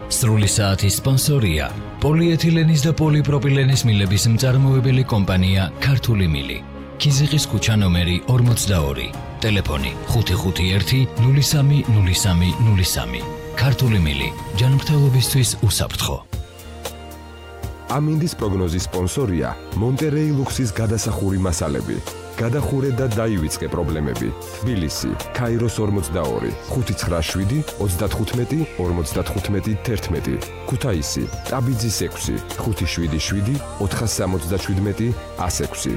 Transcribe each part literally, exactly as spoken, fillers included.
სრული საათის სპონსორია პოლიეთილენის და პოლიპროპილენის მილების მწარმოებელი კომპანია ქართული მილი. ქიზიყის ქუჩა ნომერი ორმოცდაორი. ტელეფონი ხუთი ხუთი ერთი ნული სამი ნული სამი ნული სამი. ქართული მილი ჯანმრთელობისთვის უსაფრთხო. ამინდის პროგნოზის სპონსორია მონტერეი ლუქსის გადასახური მასალები. გადახურე და დაივიწყე პრობლემები. თბილისი, ქაიროს ორმოცდაორი, ხუთი ცხრა შვიდი ოცდათხუთმეტი ორმოცდათხუთმეტი თერთმეტი. ქუთაისი, ტაბიძის ექვსი, ხუთი შვიდი შვიდი ოთხასამოცდაშვიდმეტი ასექვსი.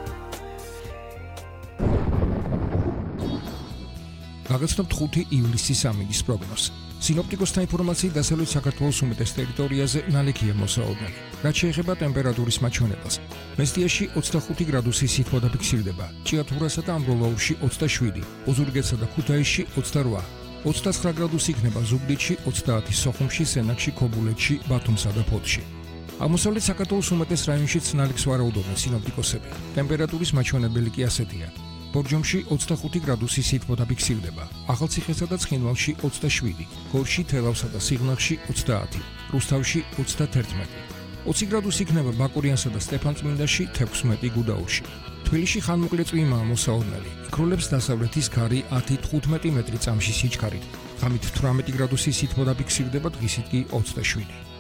გაგაცნობთ ხუთი ივლისის ამინდის პროგნოზს. სინოპტიკოსთა ინფორმაციით დასავლეთ საქართველოს უმეტეს ტერიტორიაზე ნალექია მოსაოდნელი. რაც შეეხება ტემპერატურის მაჩვენებელს, მესტიაში ოცდახუთი გრადუსი სითბო დაფიქსირდება, ჭიათურასა და ამბროლაურში ოცდაშვიდი, ოზურგეთსა და ქუთაისში ოცდარვა, ოცდაცხრა გრადუსი იქნება ზუგდიდში, ოცდაათი სოხუმში, სენაკში, ქობულეთში, ბათუმსა და ფოთში. აღმოსავლეთ საქართველოს უმეტეს რაიონშიც ნალექს ვარაუდობენ სინოპტიკოსები. ტემპერატურის მაჩვენებელი კი ასეთია. ბორჯომში ოცდახუთი გრადუსი სითბო დაფიქსირდება, ახალციხესა და ცხინვალში ოცდაშვიდი, გორში, თელავსა და სიღნაღში ოცდაათი, რუსთავში ოცდათერთმეტი. ოცი გრადუსი იქნება ბაკურიანსა და სტეფანწმინდაში, თექვსმეტი გუდაურში. თბილისში ხანმოკლე წვიმაა მოსაოდნელი. იქროლებს დასავლეთის ქარი ათი თხუთმეტი მეტრი წამში სიჩქარით. ღამით თვრამეტი გრადუსი სითბო დაფიქსირდება, დღისით კი ოცდაშვიდი.